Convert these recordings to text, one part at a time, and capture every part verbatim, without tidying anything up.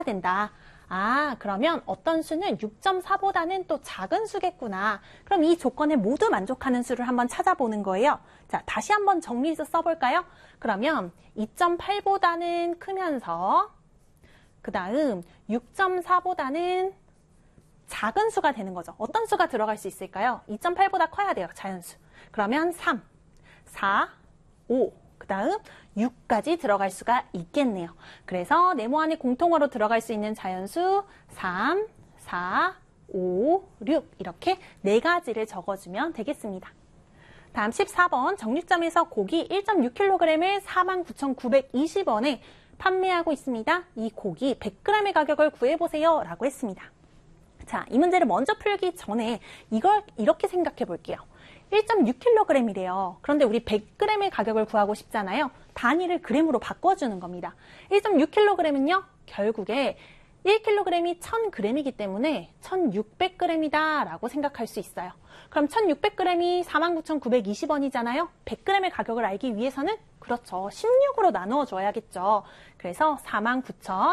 된다. 아, 그러면 어떤 수는 육 점 사보다는 또 작은 수겠구나. 그럼 이 조건에 모두 만족하는 수를 한번 찾아보는 거예요. 자, 다시 한번 정리해서 써볼까요? 그러면 이 점 팔보다는 크면서 그 다음 육 점 사보다는 작은 수가 되는 거죠. 어떤 수가 들어갈 수 있을까요? 이 점 팔보다 커야 돼요. 자연수. 그러면 삼, 사, 오, 그 다음 육까지 들어갈 수가 있겠네요. 그래서 네모 안에 공통어로 들어갈 수 있는 자연수 삼, 사, 오, 육 이렇게 네 가지를 적어주면 되겠습니다. 다음 십사 번 정육점에서 고기 일 점 육 킬로그램을 사만 구천구백이십 원에 판매하고 있습니다. 이 고기 백 그램의 가격을 구해보세요 라고 했습니다. 자, 이 문제를 먼저 풀기 전에 이걸 이렇게 생각해 볼게요. 일 점 육 킬로그램이래요. 그런데 우리 백 그램의 가격을 구하고 싶잖아요. 단위를 그램으로 바꿔주는 겁니다. 일 점 육 킬로그램은요, 결국에 일 킬로그램이 천 그램이기 때문에 천육백 그램이다 라고 생각할 수 있어요. 그럼 천육백 그램이 사만 구천구백이십 원이잖아요. 백 그램의 가격을 알기 위해서는 그렇죠. 십육으로 나누어 줘야겠죠. 그래서 사만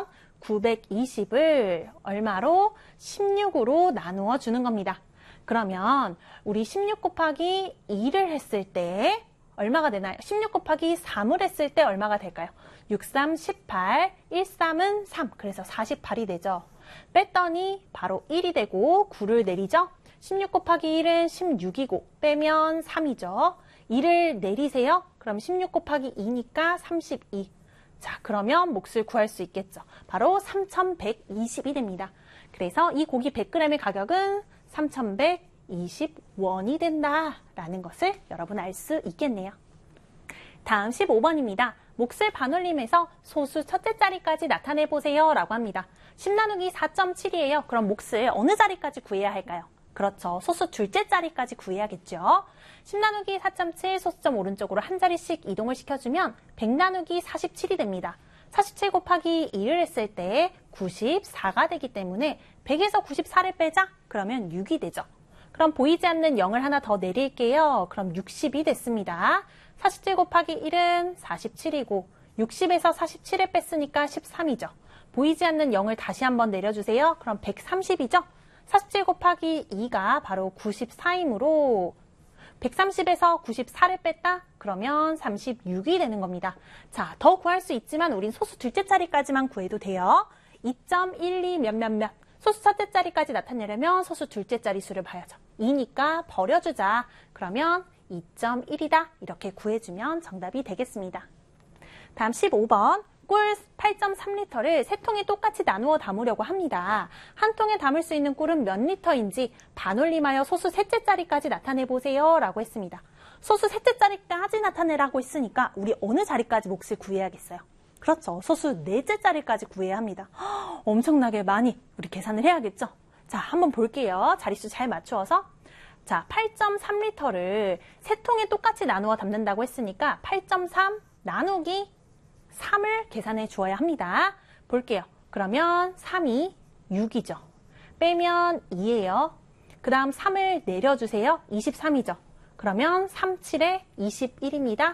구천구백이십을 얼마로? 십육으로 나누어 주는 겁니다. 그러면 우리 십육 곱하기 이를 했을 때 얼마가 되나요? 십육 곱하기 삼을 했을 때 얼마가 될까요? 육, 삼, 십팔, 일, 삼은 삼. 그래서 사십팔이 되죠. 뺐더니 바로 일이 되고 구를 내리죠. 십육 곱하기 일은 십육이고 빼면 삼이죠. 이를 내리세요. 그럼 십육 곱하기 이니까 삼십이. 자, 그러면 몫을 구할 수 있겠죠. 바로 삼천백이십이 됩니다. 그래서 이 고기 백 그램의 가격은 삼천백이십 원이 된다라는 것을 여러분 알 수 있겠네요. 다음 십오 번입니다. 몫을 반올림해서 소수 첫째 자리까지 나타내보세요 라고 합니다. 십 나누기 사 점 칠이에요. 그럼 몫을 어느 자리까지 구해야 할까요? 그렇죠. 소수 둘째 자리까지 구해야겠죠. 십 나누기 사 점 칠 소수점 오른쪽으로 한 자리씩 이동을 시켜주면 백 나누기 사십칠이 됩니다. 사십칠 곱하기 이를 했을 때 구십사가 되기 때문에 백에서 구십사를 빼자? 그러면 육이 되죠. 그럼 보이지 않는 영을 하나 더 내릴게요. 그럼 육십이 됐습니다. 사십칠 곱하기 일은 사십칠이고 육십에서 사십칠을 뺐으니까 십삼이죠. 보이지 않는 영을 다시 한번 내려주세요. 그럼 백삼십이죠. 사십칠 곱하기 이가 바로 구십사이므로 백삼십에서 구십사를 뺐다? 그러면 삼십육이 되는 겁니다. 자, 더 구할 수 있지만 우린 소수 둘째 자리까지만 구해도 돼요. 이 점 일이 몇몇몇. 소수 첫째 자리까지 나타내려면 소수 둘째 자리 수를 봐야죠. 이니까 버려주자. 그러면 이 점 일이다. 이렇게 구해주면 정답이 되겠습니다. 다음 십오 번. 꿀 팔 점 삼 리터를 세 통에 똑같이 나누어 담으려고 합니다. 한 통에 담을 수 있는 꿀은 몇 리터인지 반올림하여 소수 셋째 자리까지 나타내보세요 라고 했습니다. 소수 셋째 자리까지 나타내라고 했으니까 우리 어느 자리까지 몫을 구해야겠어요? 그렇죠. 소수 넷째 자리까지 구해야 합니다. 허, 엄청나게 많이 우리 계산을 해야겠죠? 자, 한번 볼게요. 자릿수 잘 맞추어서. 자, 팔 점 삼 리터를 세 통에 똑같이 나누어 담는다고 했으니까 팔 점 삼 나누기 삼을 계산해 주어야 합니다. 볼게요. 그러면 삼이 육이죠. 빼면 이예요. 그 다음 삼을 내려주세요. 이십삼이죠. 그러면 삼, 칠에 이십일입니다.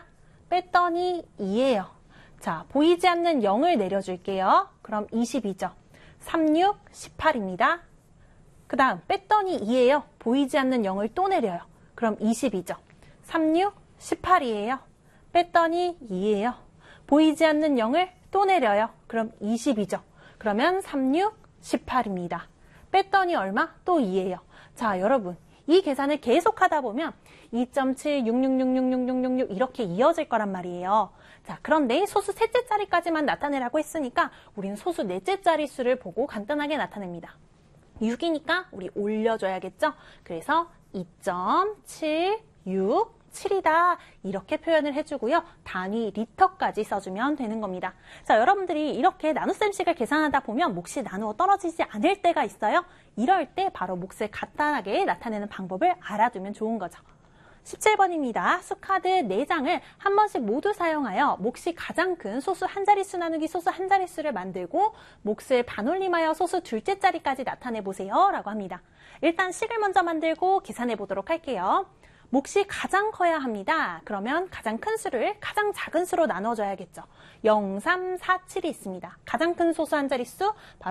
뺐더니 이예요. 자, 보이지 않는 영을 내려줄게요. 그럼 이십이죠. 삼, 육, 십팔입니다. 그 다음 뺐더니 이예요. 보이지 않는 영을 또 내려요. 그럼 이십이죠. 삼, 육, 십팔이에요. 뺐더니 이예요. 보이지 않는 영을 또 내려요. 그럼 이십이죠. 그러면 삼, 육, 십팔입니다. 뺐더니 얼마? 또 이예요. 자, 여러분. 이 계산을 계속 하다 보면 이 점 칠, 육, 육, 육, 육, 육, 육, 육, 육 이렇게 이어질 거란 말이에요. 자, 그런데 소수 셋째 자리까지만 나타내라고 했으니까 우리는 소수 넷째 자리 수를 보고 간단하게 나타냅니다. 육이니까 우리 올려줘야겠죠? 그래서 이 점 칠 육, 칠이다 이렇게 표현을 해주고요. 단위 리터까지 써주면 되는 겁니다. 자, 여러분들이 이렇게 나눗셈식을 계산하다 보면 몫이 나누어 떨어지지 않을 때가 있어요. 이럴 때 바로 몫을 간단하게 나타내는 방법을 알아두면 좋은 거죠. 십칠 번입니다. 수카드 네 장을 한 번씩 모두 사용하여 몫이 가장 큰 소수 한 자릿수 나누기 소수 한 자릿수를 만들고 몫을 반올림하여 소수 둘째 자리까지 나타내보세요 라고 합니다. 일단 식을 먼저 만들고 계산해 보도록 할게요. 몫이 가장 커야 합니다. 그러면 가장 큰 수를 가장 작은 수로 나눠줘야겠죠. 영, 삼, 사, 칠이 있습니다. 가장 큰 소수 한 자릿수 바로